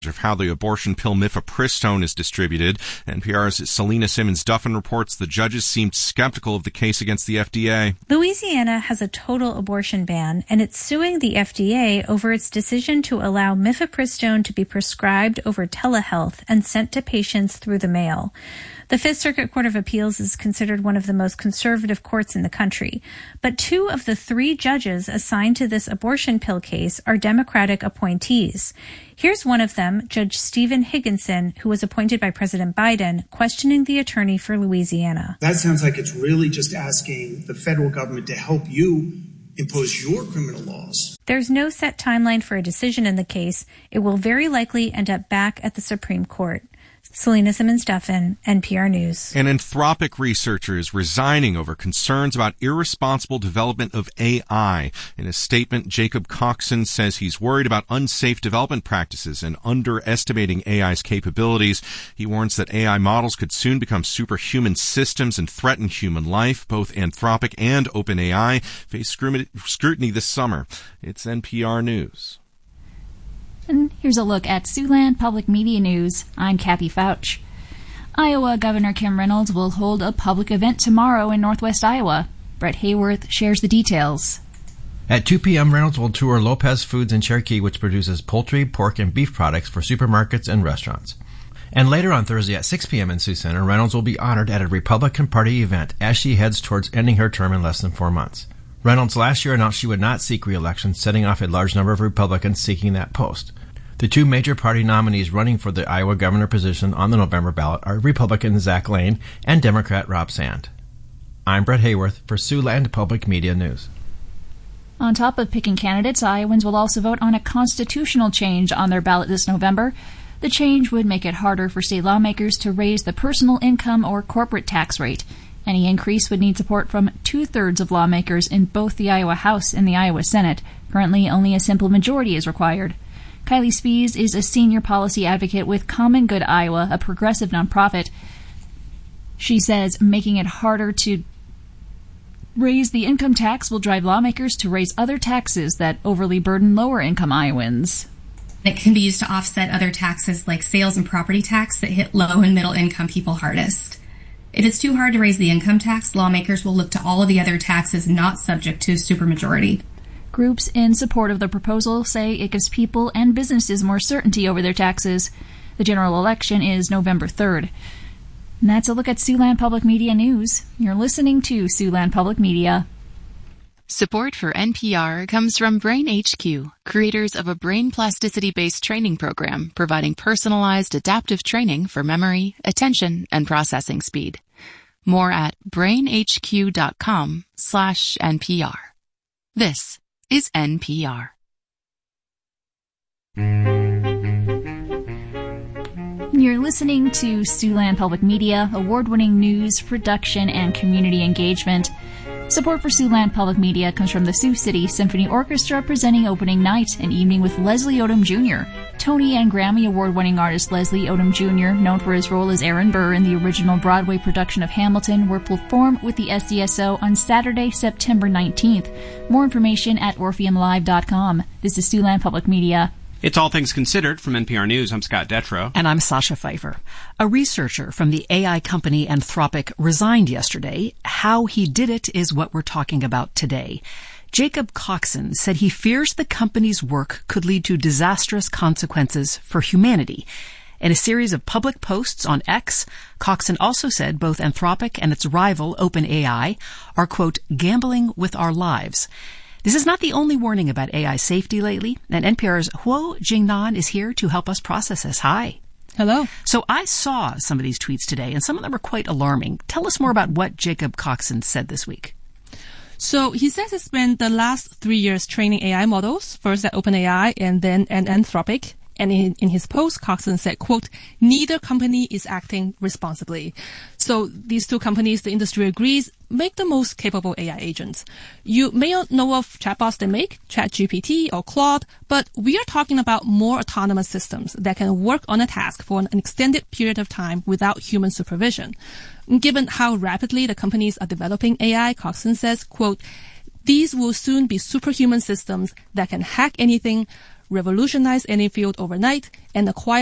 of how the abortion pill mifepristone is distributed. NPR's Selena Simmons-Duffin reports the judges seemed skeptical of the case against the FDA. Louisiana has a total abortion ban, and it's suing the FDA over its decision to allow mifepristone to be prescribed over telehealth and sent to patients through the mail. The Fifth Circuit Court of Appeals is considered one of the most conservative courts in the country, but 2 of the 3 judges assigned to this abortion pill case are Democratic appointees. Here's one of them, Judge Stephen Higginson, who was appointed by President Biden, questioning the attorney for Louisiana. That sounds like it's really just asking the federal government to help you impose your criminal laws. There's no set timeline for a decision in the case. It will very likely end up back at the Supreme Court. Selena Simmons-Duffin, NPR News. An Anthropic researcher is resigning over concerns about irresponsible development of AI. In a statement, Jacob Coxon says he's worried about unsafe development practices and underestimating AI's capabilities. He warns that AI models could soon become superhuman systems and threaten human life. Both Anthropic and OpenAI face scrutiny this summer. It's NPR News. And here's a look at Siouxland Public Media News. I'm Kathy Fouch. Iowa Governor Kim Reynolds will hold a public event tomorrow in northwest Iowa. Brett Hayworth shares the details. At 2 p.m., Reynolds will tour Lopez Foods in Cherokee, which produces poultry, pork, and beef products for supermarkets and restaurants. And later on Thursday at 6 p.m. in Sioux Center, Reynolds will be honored at a Republican Party event as she heads towards ending her term in less than 4 months. Reynolds last year announced she would not seek re-election, setting off a large number of Republicans seeking that post. The 2 major party nominees running for the Iowa governor position on the November ballot are Republican Zach Lane and Democrat Rob Sand. I'm Brett Hayworth for Siouxland Public Media News. On top of picking candidates, Iowans will also vote on a constitutional change on their ballot this November. The change would make it harder for state lawmakers to raise the personal income or corporate tax rate. Any increase would need support from 2/3 of lawmakers in both the Iowa House and the Iowa Senate. Currently, only a simple majority is required. Kylie Spies is a senior policy advocate with Common Good Iowa, a progressive nonprofit. She says making it harder to raise the income tax will drive lawmakers to raise other taxes that overly burden lower-income Iowans. It can be used to offset other taxes like sales and property tax that hit low and middle-income people hardest. If it's too hard to raise the income tax, lawmakers will look to all of the other taxes not subject to supermajority. Groups in support of the proposal say it gives people and businesses more certainty over their taxes. The general election is November 3rd. And that's a look at Siouxland Public Media News. You're listening to Siouxland Public Media. Support for NPR comes from Brain HQ, creators of a brain plasticity-based training program providing personalized adaptive training for memory, attention, and processing speed. More at brainhq.com/NPR. This is NPR. You're listening to Siouxland Public Media, award-winning news, production, and community engagement. Support for Siouxland Public Media comes from the Sioux City Symphony Orchestra presenting opening night, an evening with Leslie Odom Jr. Tony and Grammy award-winning artist Leslie Odom Jr., known for his role as Aaron Burr in the original Broadway production of Hamilton, will perform with the SDSO on Saturday, September 19th. More information at orpheumlive.com. This is Siouxland Public Media. It's All Things Considered from NPR News. I'm Scott Detrow. And I'm Sasha Pfeiffer. A researcher from the AI company Anthropic resigned yesterday. How he did it is what we're talking about today. Jacob Coxon said he fears the company's work could lead to disastrous consequences for humanity. In a series of public posts on X, Coxon also said both Anthropic and its rival OpenAI are, quote, gambling with our lives. This is not the only warning about AI safety lately, and NPR's Huo Jingnan is here to help us process this. Hi. Hello. So I saw some of these tweets today, and some of them are quite alarming. Tell us more about what Jacob Coxon said this week. So he says he spent the last 3 years training AI models, first at OpenAI and then at Anthropic. And in his post, Coxon said, quote, neither company is acting responsibly. So these two companies, the industry agrees, make the most capable AI agents. You may not know of chatbots they make, ChatGPT or Claude, but we are talking about more autonomous systems that can work on a task for an extended period of time without human supervision. Given how rapidly the companies are developing AI, Coxon says, quote, these will soon be superhuman systems that can hack anything, revolutionize any field overnight and acquire